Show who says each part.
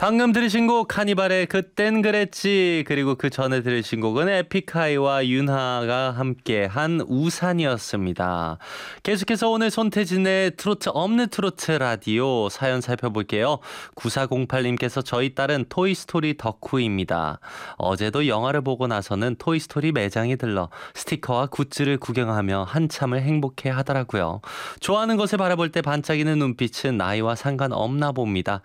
Speaker 1: 방금 들으신 곡 카니발의 그땐 그랬지, 그리고 그 전에 들으신 곡은 에픽하이와 윤하가 함께한 우산이었습니다. 계속해서 오늘 손태진의 트로트 없는 트로트 라디오 사연 살펴볼게요. 9408님께서 저희 딸은 토이스토리 덕후입니다. 어제도 영화를 보고 나서는 토이스토리 매장에 들러 스티커와 굿즈를 구경하며 한참을 행복해 하더라고요. 좋아하는 것을 바라볼 때 반짝이는 눈빛은 나이와 상관없나 봅니다.